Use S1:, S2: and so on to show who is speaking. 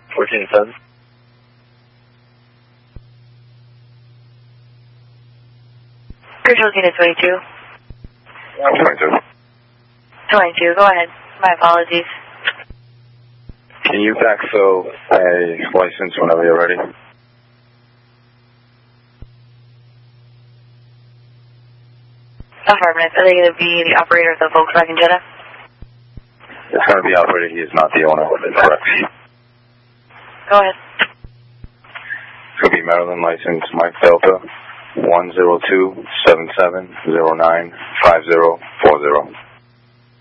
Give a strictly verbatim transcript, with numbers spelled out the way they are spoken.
S1: fourteen ten.
S2: You're looking at twenty-two.
S3: twenty-two.
S2: twenty-two, go ahead. My apologies.
S3: Can you backfill a license whenever you're ready?
S2: Affirmative. Are they going to be the operator of the Volkswagen Jetta?
S3: It's going to be operated. He is not the owner. Correct.
S2: Go ahead.
S3: It's going to be Maryland license Mike Delta one zero two seven seven zero nine five zero four zero.